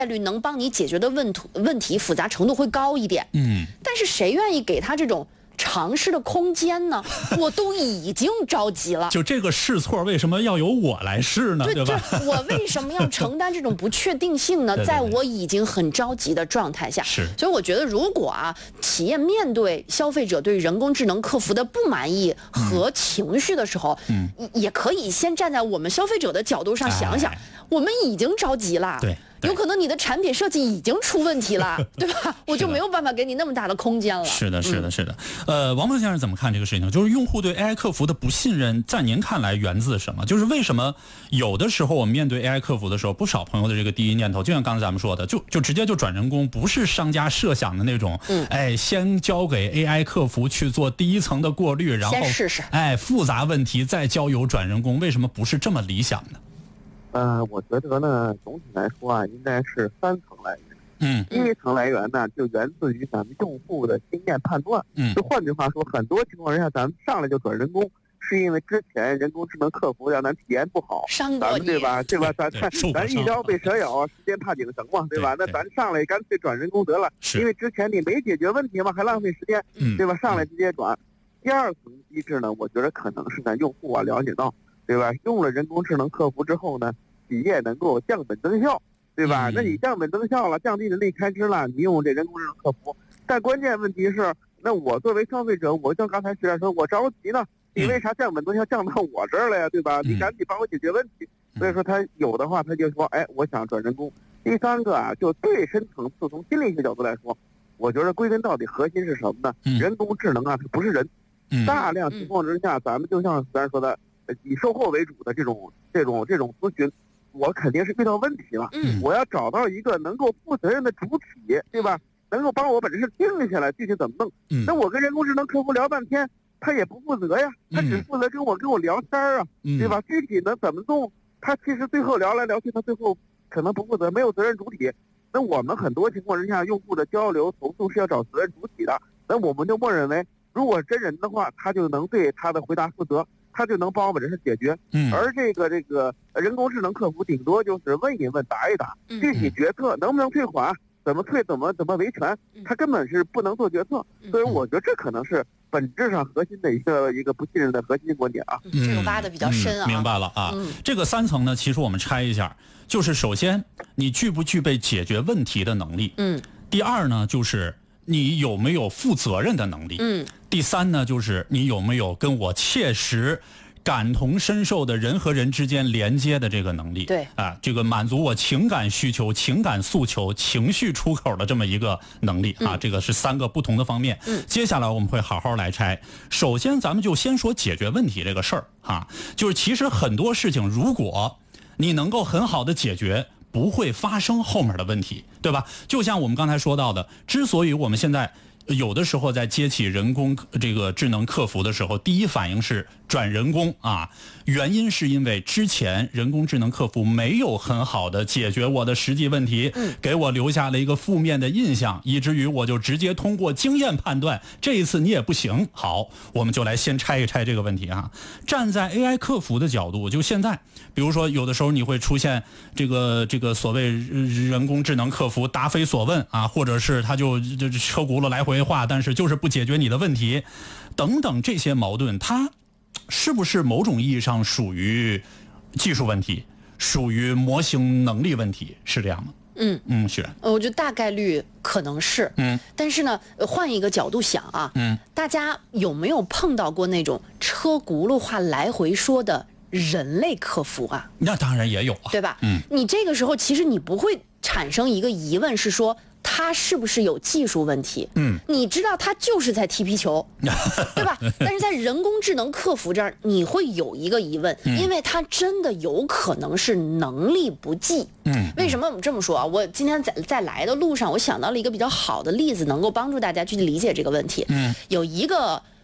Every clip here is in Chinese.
率能帮你解决的问题复杂程度会高一点。但是谁愿意给他这种尝试的空间呢？我都已经着急了。 就这个试错，为什么要由我来试呢？对吧？ 我为什么要承担这种不确定性呢？ 对在我已经很着急的状态下， 是。 所以我觉得，如果企业面对消费者对人工智能客服的不满意和情绪的时候，也可以先站在我们消费者的角度上想想，我们已经着急了。 对。 有可能你的产品设计已经出问题了，对吧？我就没有办法给你那么大的空间了。 是的，是的，是的。王鹏先生怎么看这个事情？就是用户对 AI 客服的不信任，在您看来源自什么？就是为什么有的时候我们面对 AI 客服的时候，不少朋友的这个第一念头，就像刚才咱们说的，就直接就转人工，不是商家设想的那种，先交给 AI 客服去做第一层的过滤，然后先试试， 复杂问题再交由转人工，为什么不是这么理想呢？ 我觉得呢，总体来说应该是3层来源。第一层来源呢，就源自于咱们用户的经验判断。就换句话说，很多情况下，咱们上来就转人工，是因为之前人工智能客服让咱体验不好， 伤过你， 对吧？咱一朝被蛇咬，时间怕井绳嘛，对吧？那咱上来干脆转人工得了，因为之前你没解决问题嘛，还浪费时间，对吧？上来直接转。第二层机制呢，我觉得可能是咱用户了解到，对吧？用了人工智能客服之后呢，企业能够降本增效，对吧？那你降本增效了，降低人力开支了，你用这人工智能客服，但关键问题是，那我作为消费者，我像刚才徐老师说，我着急呢，你为啥降本增效降到我这儿了呀？对吧？你赶紧帮我解决问题。所以说他有的话，他就说，我想转人工。第三个就最深层次，从心理学角度来说，我觉得归根到底核心是什么呢？人工智能它不是人。大量情况之下，咱们就像咱说的，以售后为主的这种咨询，我肯定是遇到问题了。我要找到一个能够负责任的主体，对吧？能够帮我把这事定下来，具体怎么弄？那我跟人工智能客服聊半天，他也不负责呀，他只负责跟我聊天啊，对吧？具体能怎么弄，他其实最后聊来聊去，他最后可能不负责，没有责任主体。那我们很多情况之下，用户的交流投诉是要找责任主体的，那我们就默认为，如果真人的话，他就能对他的回答负责，他就能帮我把这事解决。而这个人工智能客服顶多就是问一问答一答，具体决策能不能退款，怎么退，怎么维权，他根本是不能做决策。所以我觉得这可能是本质上核心的一个不信任的核心观点啊。 这个挖的比较深啊。 明白了啊。这个3层呢，其实我们拆一下，就是首先你具不具备解决问题的能力。第二呢，就是你有没有负责任的能力。第三呢，就是你有没有跟我切实感同身受的人和人之间连接的这个能力。 对这个满足我情感需求、情感诉求、情绪出口的这么一个能力这个是3个不同的方面。接下来我们会好好来拆。首先咱们就先说解决问题这个事儿就是其实很多事情，如果你能够很好的解决，不会发生后面的问题，对吧？就像我们刚才说到的，之所以我们现在有的时候在接起人工这个智能客服的时候，第一反应是转人工原因是因为之前人工智能客服没有很好的解决我的实际问题，给我留下了一个负面的印象，以至于我就直接通过经验判断，这一次你也不行。好，我们就来先拆一拆这个问题站在 AI 客服的角度，就现在比如说有的时候你会出现这个所谓人工智能客服答非所问或者是他就车轱辘来回话，但是就是不解决你的问题等等，这些矛盾它是不是某种意义上属于技术问题，属于模型能力问题，是这样吗？是。 我觉得大概率可能是。但是呢，换一个角度想大家有没有碰到过那种车轱辘话来回说的人类客服那当然也有对吧？你这个时候其实你不会产生一个疑问，是说他是不是有技术问题？你知道他就是在踢皮球，对吧？但是在人工智能客服这儿，你会有一个疑问，因为他真的有可能是能力不济。为什么我们这么说我今天在来的路上，我想到了一个比较好的例子，能够帮助大家去理解这个问题。有一个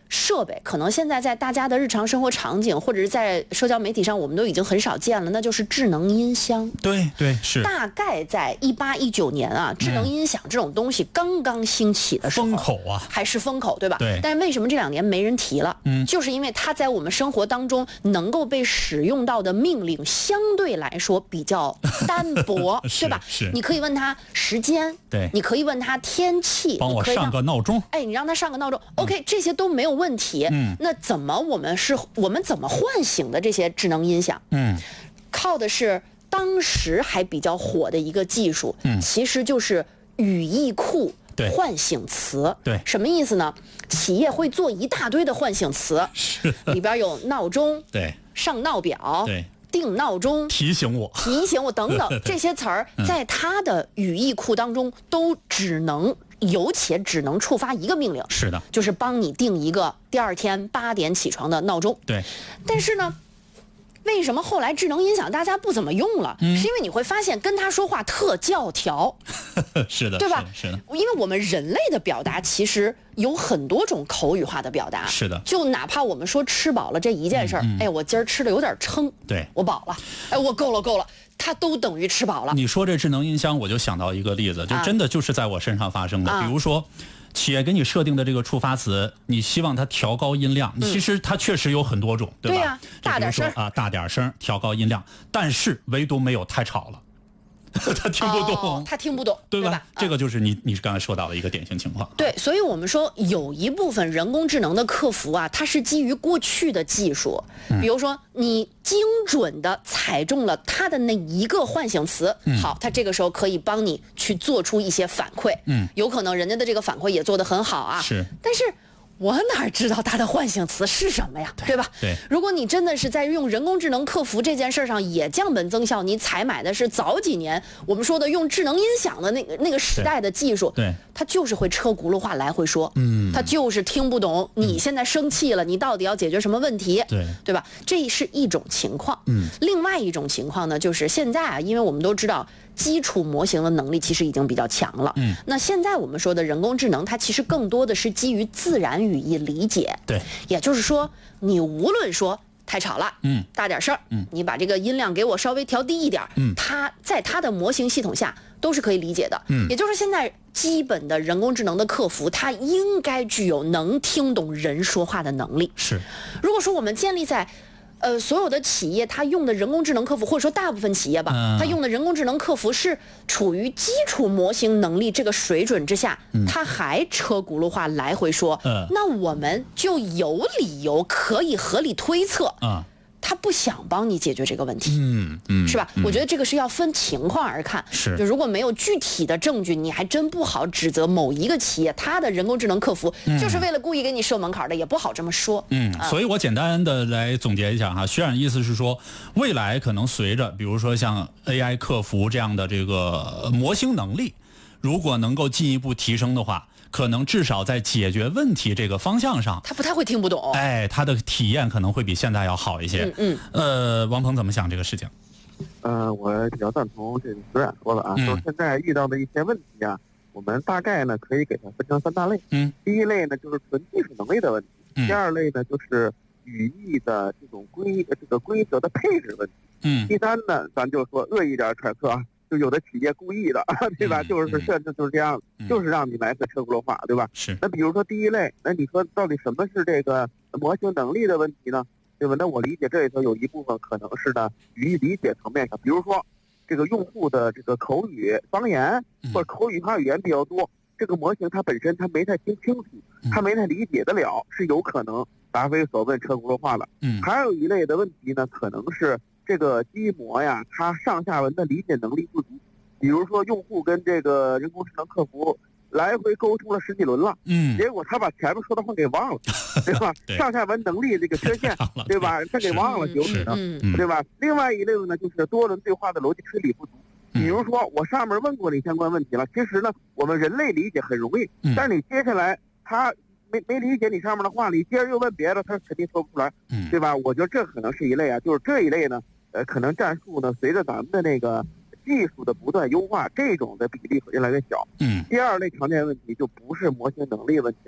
设备，可能现在在大家的日常生活场景或者是在社交媒体上，我们都已经很少见了，那就是智能音箱。 对对是。 大概在18、19年啊，智能音响这种东西刚刚兴起的时候， 风口啊， 还是风口，对吧？ 对。 但是为什么这2年没人提了？就是因为它在我们生活当中能够被使用到的命令相对来说比较单薄，对吧？ 是。 你可以问他时间， 对， 你可以问他天气， 帮我上个闹钟。 哎，你让他上个闹钟，OK，这些都没有问题。那怎么我们怎么唤醒的这些智能音响？靠的是当时还比较火的一个技术，其实就是语义库唤醒词。 对， 什么意思呢？企业会做一大堆的唤醒词，里边有闹钟， 对， 上闹表， 对， 定闹钟， 提醒我等等这些词儿，在它的语义库当中都只能触发一个命令， 是的， 就是帮你定一个第2天8点起床的闹钟。 对， 但是呢，为什么后来智能音响大家不怎么用了？是因为你会发现跟他说话特教条， 是的， 对吧？ 是的， 因为我们人类的表达其实有很多种口语化的表达， 是的。 就哪怕我们说吃饱了这一件事儿，哎，我今儿吃的有点撑， 对， 我饱了，哎，我够了，它都等于吃饱了。 你说这智能音箱，我就想到一个例子，就真的就是在我身上发生的，比如说。企业给你设定的这个触发词，你希望它调高音量，其实它确实有很多种，对吧？ 对呀，大点声啊，大点声，调高音量，但是唯独没有太吵了。他听不懂， 他听不懂， 对吧？ 这个就是你刚才说到的一个典型情况。 对，所以我们说有一部分人工智能的客服啊，它是基于过去的技术，比如说你精准的踩中了它的那一个唤醒词，好，它这个时候可以帮你去做出一些反馈，有可能人家的这个反馈也做得很好啊， 是， 但是。我哪知道它的唤醒词是什么呀，对吧？ 对， 如果你真的是在用人工智能客服这件事上也降本增效，你采买的是早几年我们说的用智能音响的那个时代的技术， 对， 它就是会车轱辘话来回说，它就是听不懂你现在生气了，你到底要解决什么问题，对吧？这是一种情况，另外一种情况呢，就是现在啊，因为我们都知道。基础模型的能力其实已经比较强了。那现在我们说的人工智能，它其实更多的是基于自然语义理解。 对， 也就是说，你无论说太吵了，大点声，你把这个音量给我稍微调低一点，它在它的模型系统下都是可以理解的。也就是现在基本的人工智能的客服，它应该具有能听懂人说话的能力。 是， 如果说我们建立在所有的企业它用的人工智能客服，或者说大部分企业吧，它用的人工智能客服是处于基础模型能力这个水准之下，它还车轱辘话来回说，那我们就有理由可以合理推测，他不想帮你解决这个问题，是吧？我觉得这个是要分情况而看，就如果没有具体的证据，你还真不好指责某一个企业它的人工智能客服就是为了故意给你设门槛的，也不好这么说。 所以我简单的来总结一下哈，徐冉意思是说，未来可能随着比如说像 AI 客服这样的这个模型能力，如果能够进一步提升的话。可能至少在解决问题这个方向上， 他不太会听不懂。 哎，他的体验可能会比现在要好一些。王鹏怎么想这个事情？ 我比较赞同这个徐冉说的啊，就是现在遇到的一些问题啊，我们大概呢可以给它分成3大类。第一类呢就是纯技术能力的问题，第二类呢就是语义的这种规则的配置问题。第三呢，咱就说恶意点揣测啊。就有的企业故意的，对吧？就是设置就是这样，就是让你来个车轱辘话，对吧？ 是。 那比如说第一类，那你说到底什么是这个模型能力的问题呢？对吧？那我理解这里头有一部分可能是呢语义理解层面上，比如说这个用户的这个口语方言或者口语化语言比较多，这个模型它本身它没太听清楚，它没太理解得了，是有可能答非所问车轱辘话的。还有一类的问题呢，可能是。这个机模呀，它上下文的理解能力不足。比如说，用户跟这个人工智能客服来回沟通了10几轮了，结果他把前面说的话给忘了，对吧？上下文能力这个缺陷，对吧？他给忘了，有可能，对吧？另外一类呢，就是多轮对话的逻辑推理不足。比如说，我上面问过你相关问题了，其实呢，我们人类理解很容易，但是你接下来他没理解你上面的话，你接着又问别的，他肯定说不出来，对吧？我觉得这可能是一类啊，就是这一类呢。可能战术呢，随着咱们的那个技术的不断优化，这种的比例会越来越小。第二类常见问题就不是模型能力问题了，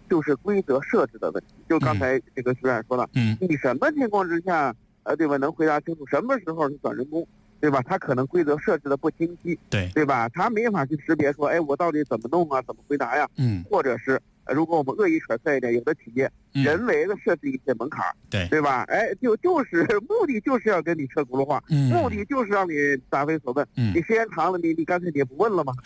就是规则设置的问题。就刚才这个徐院说了，你什么情况之下，对吧？能回答清楚什么时候是转人工，对吧？他可能规则设置的不清晰，对吧？他没法去识别说，哎，我到底怎么弄啊？怎么回答呀？或者是如果我们恶意揣测一点，有的企业人为的设置一些门槛，对吧？哎，就是目的就是要跟你车轱辘话，目的就是让你答非所问。你时间长了，你干脆你也不问了嘛，